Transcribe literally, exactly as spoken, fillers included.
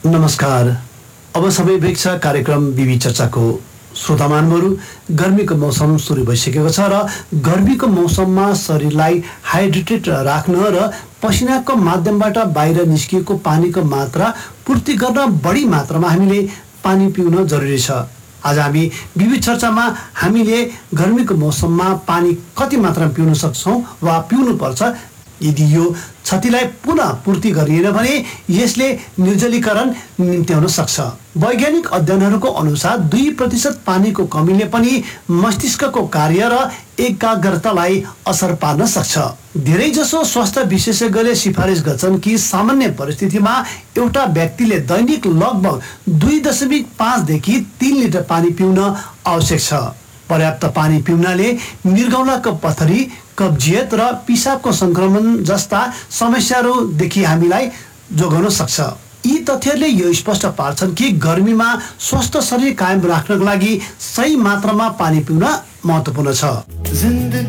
नमस्कार। अब सबै वृक्ष कार्यक्रम बिबी चर्चाको श्रोतामानहरू, गर्मीको मौसम सुरु भइसकेको छ र गर्मीको मौसममा शरीरलाई हाइड्रेटेड राख्न र पसिनाको माध्यमबाट बाहिर निस्किएको पानीको मात्रा पूर्ति गर्न बढी मात्रामा हामीले पानी पिउन जरुरी छ। आज हामी विविध चर्चामा हामीले गर्मीको मौसममा पानी कति मात्रामा पिउन सक्छौँ वा पिउनुपर्छ, यदि यो क्षतिलाई पुनः पूर्ति गरिएन भने यसले निर्जलीकरण निम्त्याउन सक्छ। वैज्ञानिक अध्ययनहरूको अनुसार दुई प्रतिशत पानीको कमीले पनि मस्तिष्कको कार्य र एकाग्रतालाई असर पार्न सक्छ। धेरैजसो स्वास्थ्य विशेषज्ञले सिफारिस गर्छन् कि सामान्य परिस्थितिमा एउटा व्यक्तिले दैनिक लगभग दुई दशमिक पाँचदेखि तीन लिटर पानी पिउन आवश्यक छ। पर्याप्त पानी पिउनाले मृगौलाको पथरी, कब्जियत र पिसाबको संक्रमण जस्ता समस्याहरूदेखि हामीलाई जोगाउन सक्छ। यी तथ्यहरूले यो स्पष्ट पार्छन् कि गर्मीमा स्वस्थ शरीर कायम राख्नको लागि सही मात्रामा पानी पिउन महत्त्वपूर्ण छ।